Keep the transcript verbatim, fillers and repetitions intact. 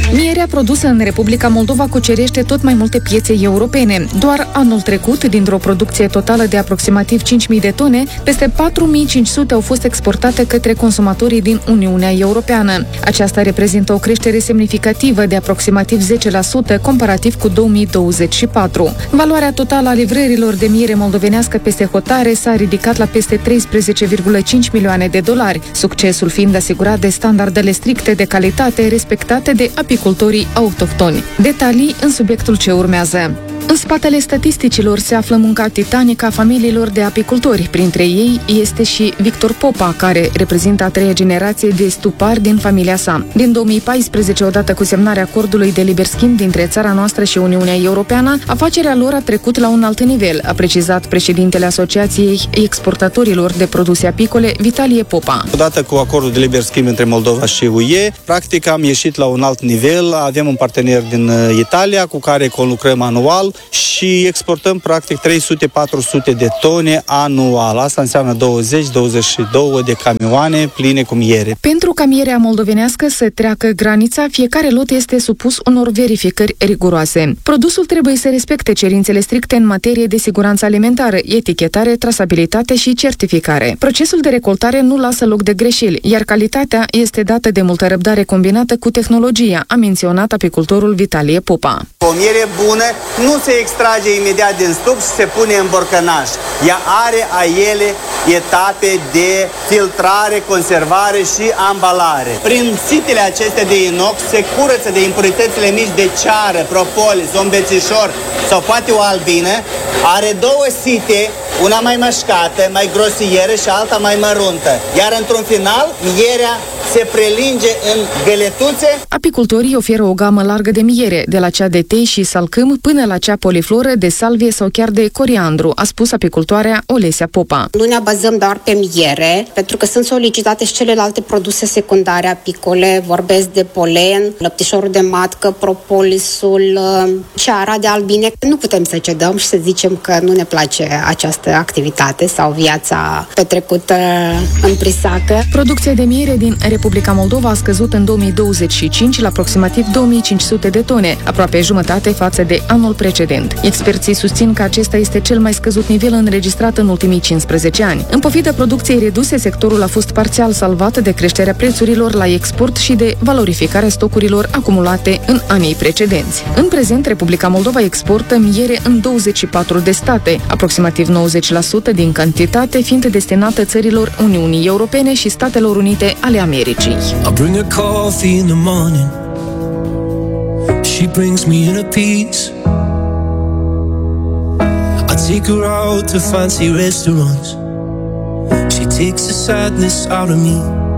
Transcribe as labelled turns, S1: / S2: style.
S1: Mierea produsă în Republica Moldova cucerește tot mai multe piețe europene. Doar anul trecut, dintr-o producție totală de aproximativ cinci mii de tone, peste patru mii cinci sute au fost exportate către consumatorii din Uniunea Europeană. Aceasta reprezintă o creștere semnificativă de aproximativ zece la sută comparativ cu două mii douăzeci și patru. Valoarea totală a livrărilor de miere moldovenească peste hotare s-a ridicat la peste treisprezece virgulă cinci milioane de dolari, succesul fiind asigurat de standardele stricte de calitate respectate de apicultorii autohtoni. Detalii în subiectul ce urmează. În spatele statisticilor se află munca titanică a familiilor de apicultori. Printre ei este și Victor Popa, care reprezintă a treia generație de stupari din familia sa. Din două mii paisprezece, odată cu semnarea acordului de liber schimb dintre țara noastră și Uniunea Europeană, afacerea lor a trecut la un alt nivel, a precizat președintele Asociației Exportatorilor de Produse Apicole, Vitalie Popa.
S2: Odată cu acordul de liber schimb între Moldova și U E, practic am ieșit la un alt nivel, avem un partener din Italia cu care conlucrăm anual și exportăm practic trei sute patru sute de tone anual. Asta înseamnă douăzeci douăzeci și două de camioane pline cu miere.
S1: Pentru ca mierea moldovenească să treacă granița, fiecare lot este supus unor verificări riguroase. Produsul trebuie să respecte cerințele stricte în materie de siguranță alimentară, etichetare, trasabilitate și certificare. Procesul de recoltare nu lasă loc de greșeli, iar calitatea este dată de multă răbdare combinată cu tehnologia, a menționat apicultorul Vitalie Popa.
S3: O miere bună nu se extrage imediat din stup și se pune în borcănaș. Ea are a ele etape de filtrare, conservare și ambalare. Prin sitele acestea de inox se curăță de impuritățile mici de ceară, propolis, ombețișor sau poate o albină. Are două site, una mai mășcată, mai grosieră și alta mai măruntă. Iar într-un final, mierea se prelinge în găletuțe.
S1: Apicultorii oferă o gamă largă de miere, de la cea de tei și salcâm până la cea polifloră, de salvie sau chiar de coriandru, a spus apicultoarea Olesia Popa.
S4: Nu ne bazăm doar pe miere, pentru că sunt solicitate și celelalte produse secundare apicole, vorbesc de polen, lăptișorul de matcă, propolisul, ceara de albine. Nu putem să cedăm și să zicem că nu ne place această activitate sau viața petrecută în prisacă.
S1: Producția de miere din Republica Moldova a scăzut în două mii douăzeci și cinci la aproximativ două mii cinci sute de tone, aproape jumătate față de anul precedent. Experții susțin că acesta este cel mai scăzut nivel înregistrat în ultimii cincisprezece ani. În pofida producției reduse, sectorul a fost parțial salvat de creșterea prețurilor la export și de valorificarea stocurilor acumulate în anii precedenți. În prezent, Republica Moldova exportă miere în douăzeci și patru de state, aproximativ nouăzeci la sută din cantitate fiind destinată țărilor Uniunii Europene și Statelor Unite ale Americii.
S5: I bring her coffee in the morning. She brings me in a piece. I take her out to fancy restaurants. She takes the sadness out of me.